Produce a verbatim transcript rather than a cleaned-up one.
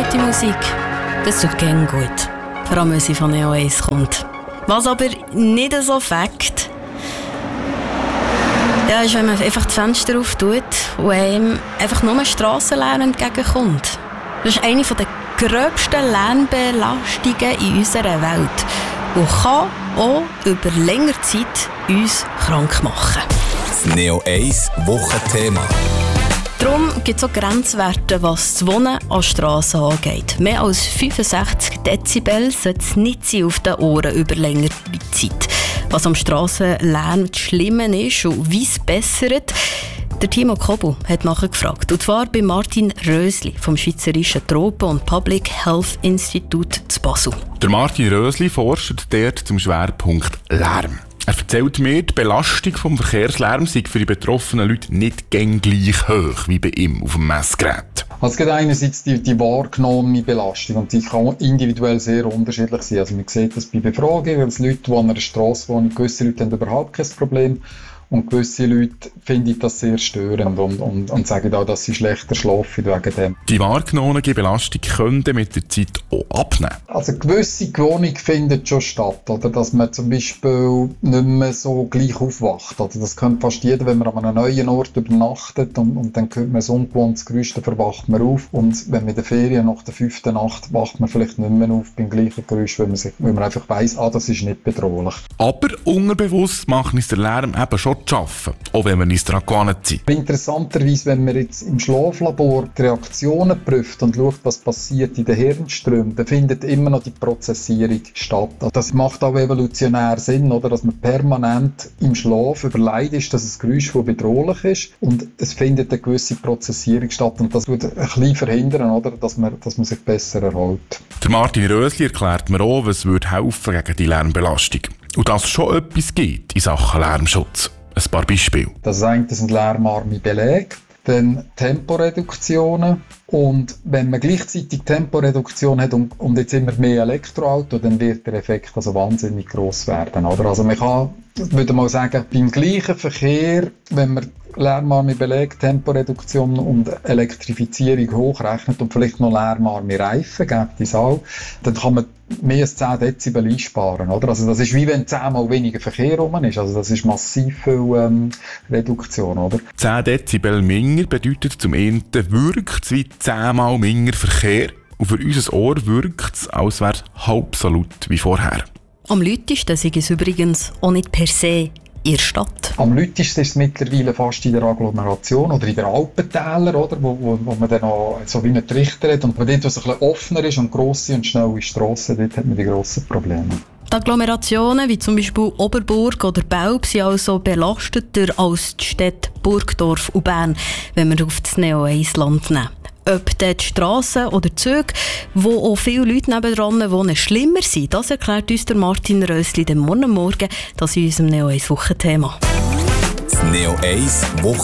gute Musik. Das tut gerne gut. Vor allem, wenn sie von Neo eins kommt. Was aber nicht so fakt, ja, ist, wenn man einfach die Fenster auftut und einem einfach nur Strassenlärm entgegenkommt. Das ist eine der gröbsten Lärmbelastungen in unserer Welt und kann auch über längere Zeit uns krank machen. Das Neo eins Wochenthema. Darum gibt es auch Grenzwerte, was das Wohnen an Strassen angeht. Mehr als fünfundsechzig Dezibel sollte es nicht sein auf den Ohren über längere Zeit. Was am Strassenlärm das Schlimme ist und wie es bessert, der Timo Kobu hat nachgefragt. Und zwar bei Martin Rösli vom Schweizerischen Tropen- und Public Health Institute zu Basel. Der Martin Rösli forscht dort zum Schwerpunkt Lärm. Er erzählt mir, die Belastung vom Verkehrslärm sei für die betroffenen Leute nicht gäng gleich hoch wie bei ihm auf dem Messgerät. Also es gibt einerseits die, die wahrgenommene Belastung und die kann individuell sehr unterschiedlich sein. Also man sieht das bei Befragungen, weil es Leute, die an einer Strasse wohnen, gewisse Leute haben überhaupt kein Problem und gewisse Leute finden das sehr störend und, und, und sagen auch, dass sie schlechter schlafen wegen dem. Die wahrgenommene Belastung könnte mit der Zeit auch abnehmen. Also gewisse Gewohnung findet schon statt, oder? Dass man zum Beispiel nicht mehr so gleich aufwacht. Also das könnte fast jeder, wenn man an einem neuen Ort übernachtet und, und dann hört man ein ungewohntes Geräusch, dann verwacht man auf. Und wenn man in der Ferien nach der fünften Nacht wacht man vielleicht nicht mehr auf beim gleichen Geräusch, weil man, sich, weil man einfach weiss, ah, das ist nicht bedrohlich. Aber unterbewusst macht uns der Lärm eben schon zu arbeiten, auch wenn wir uns daran gewöhnt sind. Interessanterweise, wenn man jetzt im Schlaflabor die Reaktionen prüft und schaut, was passiert in den Hirnströmen, dann findet immer noch die Prozessierung statt. Das macht auch evolutionär Sinn, oder? Dass man permanent im Schlaf überlegt ist, dass es ein Geräusch, das bedrohlich ist und es findet eine gewisse Prozessierung statt und das würde ein bisschen verhindern, oder? Dass man, dass man sich besser erholt. Der Martin Rösli erklärt mir auch, was würde helfen gegen die Lärmbelastung. Und dass es schon etwas gibt in Sachen Lärmschutz. Ein paar Beispiele. Das eine sind lärmarme Belege, dann Temporeduktionen und wenn man gleichzeitig Temporeduktion hat und, und jetzt immer mehr Elektroauto, dann wird der Effekt also wahnsinnig gross werden. Oder? Also man kann, ich würde mal sagen, beim gleichen Verkehr, wenn man lärmarme Belege, Temporeduktion und Elektrifizierung hochrechnet und vielleicht noch lärmarme Reifen gibt es auch, dann kann man mehr als zehn Dezibel einsparen. Oder? Also das ist wie wenn zehnmal weniger Verkehr rum ist. Also das ist massiv viel ähm, Reduktion. Oder? zehn Dezibel minder bedeutet zum einen, wirkt es wie zehnmal minder Verkehr. Und für unser Ohr wirkt es, als wäre es halb so laut wie vorher. Am lautesten ist es übrigens auch nicht per se in der Stadt. Am lautesten ist es mittlerweile fast in der Agglomeration oder in den Alpentälern, oder? Wo, wo, wo man dann auch so wie einen Trichter hat. Und wo dort, wo es ein bisschen offener ist und grosse und schnelle Strassen, dort hat man die grossen Probleme. Die Agglomerationen wie zum Beispiel Oberburg oder Belp sind also belasteter als die Städte Burgdorf und Bern, wenn wir auf das Neo eins Land nehmen. Ob die Strassen oder Züge, wo auch viele Leute nebendran wohnen, schlimmer sind, das erklärt uns der Martin Rösli den Morgen Morgen, das in unserem Neo eins Wochenthema. Das Neo eins Wochen